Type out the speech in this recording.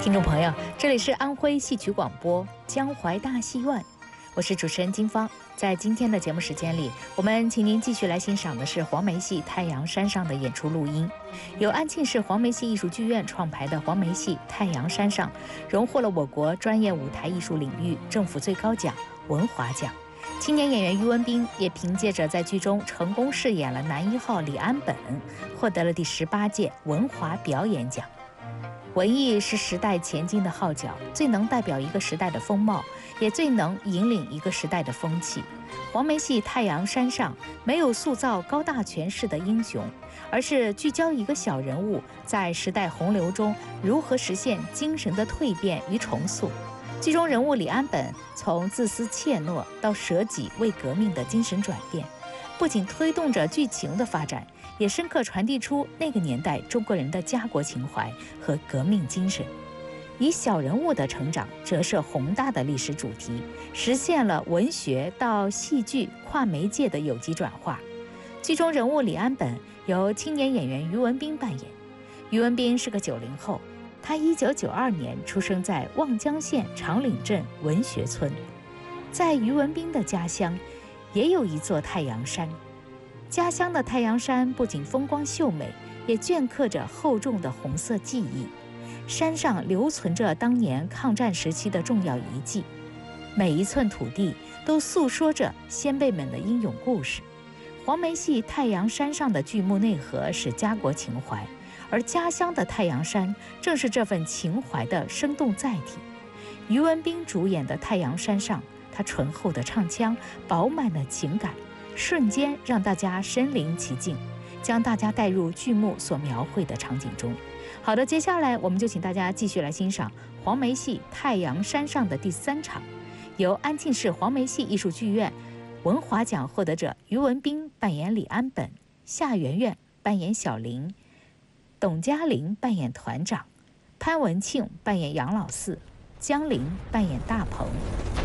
听众朋友，这里是安徽戏曲广播江淮大戏院，我是主持人金芳。在今天的节目时间里，我们请您继续来欣赏的是黄梅戏《太阳山上》的演出录音。由安庆市黄梅戏艺术剧院创排的黄梅戏《太阳山上》，荣获了我国专业舞台艺术领域政府最高奖文华奖。青年演员于文彬也凭借着在剧中成功饰演了男一号李安本，获得了第18届文华表演奖。文艺是时代前进的号角，最能代表一个时代的风貌，也最能引领一个时代的风气。黄梅戏《太阳山上》没有塑造高大权势的英雄，而是聚焦一个小人物在时代洪流中如何实现精神的蜕变与重塑。剧中人物李安本从自私怯懦到舍己为革命的精神转变，不仅推动着剧情的发展，也深刻传递出那个年代中国人的家国情怀和革命精神，以小人物的成长折射宏大的历史主题，实现了文学到戏剧跨媒介的有机转化。剧中人物李安本由青年演员于文彬扮演。于文彬是个90后，他1992年出生在望江县长岭镇文学村。在于文彬的家乡也有一座太阳山，家乡的太阳山不仅风光秀美，也镌刻着厚重的红色记忆。山上留存着当年抗战时期的重要遗迹，每一寸土地都诉说着先辈们的英勇故事。黄梅戏《太阳山上》的剧目内核是家国情怀，而家乡的太阳山正是这份情怀的生动载体。于文彬主演的《太阳山上》，他醇厚的唱腔，饱满的情感，瞬间让大家身临其境，将大家带入剧目所描绘的场景中。好的，接下来我们就请大家继续来欣赏黄梅戏《太阳山上》的第3场，由安庆市黄梅戏艺术剧院文华奖获得者于文彬扮演李安本，夏媛媛扮演小玲，董嘉玲扮演团长，潘文庆扮演杨老四，江林扮演大鹏。